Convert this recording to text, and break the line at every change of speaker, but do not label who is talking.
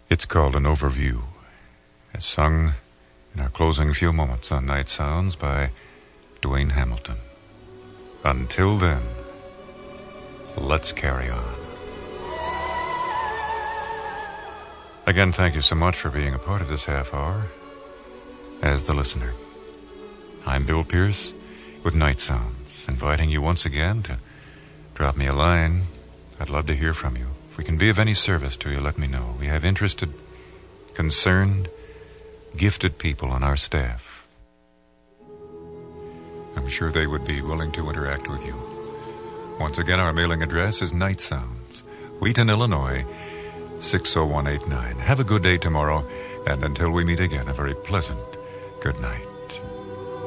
It's called An Overview. It's sung in our closing few moments on Night Sounds by Dwayne Hamilton. Until then, let's carry on. Again, thank you so much for being a part of this half hour as the listener. I'm Bill Pierce with Night Sounds, inviting you once again to drop me a line. I'd love to hear from you. If we can be of any service to you, let me know. We have interested, concerned, gifted people on our staff. I'm sure they would be willing to interact with you. Once again, our mailing address is Night Sounds, Wheaton, Illinois, 60189. Have a good day tomorrow, and until we meet again, a very pleasant good night.